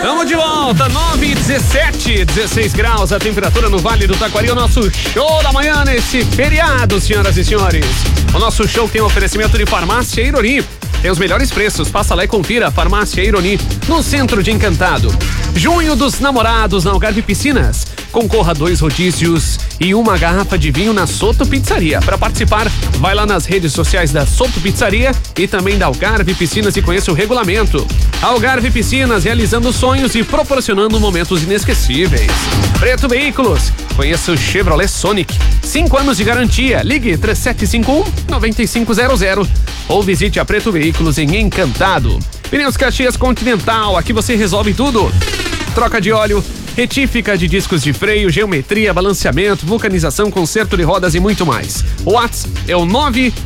Tamo de volta, 9h17, 16 graus a temperatura no Vale do Taquari, o nosso show da manhã nesse feriado, senhoras e senhores. O nosso show tem um oferecimento de Farmácia Ironi. Tem os melhores preços, passa lá e confira. Farmácia Ironi, no centro de Encantado. Junho dos Namorados na Algarve Piscinas. Concorra a 2 rodízios e uma garrafa de vinho na Soto Pizzaria. Para participar, vai lá nas redes sociais da Soto Pizzaria e também da Algarve Piscinas e conheça o regulamento. Algarve Piscinas, realizando sonhos e proporcionando momentos inesquecíveis. Preto Veículos, conheça o Chevrolet Sonic. 5 anos de garantia. Ligue 3751-9500 ou visite a Preto Veículos em Encantado. Pneus Caxias Continental, aqui você resolve tudo. Troca de óleo, retífica de discos de freio, geometria, balanceamento, vulcanização, conserto de rodas e muito mais. O WhatsApp é o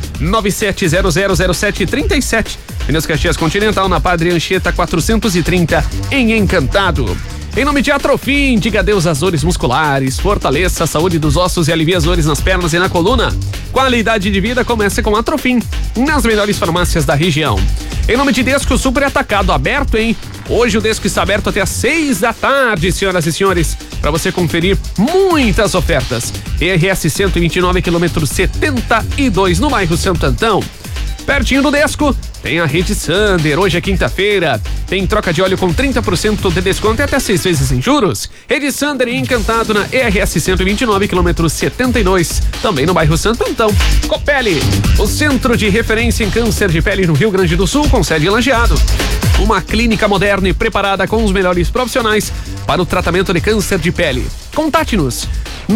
997000737. Pneus Caxias Continental, na Padre Anchieta 430, em Encantado. Em nome de Atrofim, diga adeus às dores musculares, fortaleça a saúde dos ossos e alivie as dores nas pernas e na coluna. Qualidade de vida começa com Atrofim, nas melhores farmácias da região. Em nome de Desco Super Atacado, aberto, hein? Hoje o Desco está aberto até às 6 da tarde, senhoras e senhores, para você conferir muitas ofertas. RS 129, quilômetro 72, no bairro Santo Antão. Pertinho do Desco, tem a Rede Sander. Hoje é quinta-feira. Tem troca de óleo com 30% de desconto e até 6 vezes sem juros. Rede Sander em Encantado na RS 129, quilômetro 72, também no bairro Santo Antão. Copeli, o centro de referência em câncer de pele no Rio Grande do Sul, com sede em Lajeado. Uma clínica moderna e preparada com os melhores profissionais para o tratamento de câncer de pele. Contate-nos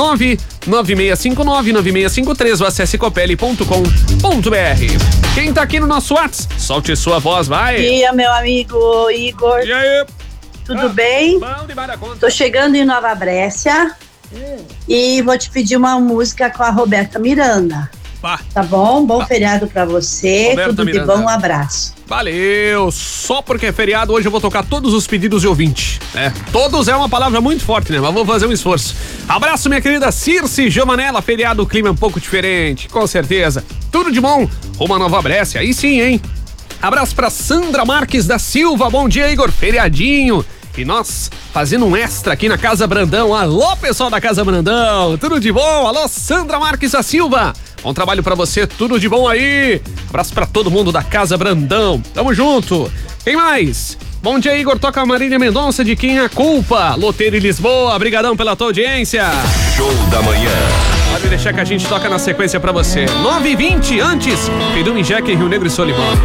99659-9653 ou acesse copeli.com.br. Quem tá aqui no nosso WhatsApp, solte sua voz, vai. Bom dia, meu amigo Igor. E aí? Tudo bem? Bom demais da conta. Tô chegando em Nova Brécia e vou te pedir uma música com a Roberta Miranda. Pá. Tá bom? Bom feriado pra você. Roberta Tudo de Miranda. bom, um abraço. Valeu! Só porque é feriado, hoje eu vou tocar todos os pedidos de ouvinte. Todos é uma palavra muito forte, né? Mas vou fazer um esforço. Abraço, minha querida Circe Jomanella. Feriado, o clima é um pouco diferente, com certeza. Tudo de bom. Uma Nova Brécia, aí sim, hein? Abraço pra Sandra Marques da Silva. Bom dia, Igor. Feriadinho. E nós fazendo um extra aqui na Casa Brandão. Alô, pessoal da Casa Brandão. Tudo de bom? Alô, Sandra Marques da Silva. Bom trabalho pra você, tudo de bom aí. Abraço pra todo mundo da Casa Brandão. Tamo junto. Quem mais? Bom dia, Igor. Toca a Marília Mendonça, de Quem é a Culpa. Loteiro em Lisboa. Brigadão pela tua audiência. Show da manhã. Pode deixar que a gente toca na sequência pra você. 9h20 antes. Pedro Jack em Rio Negro e Solimão.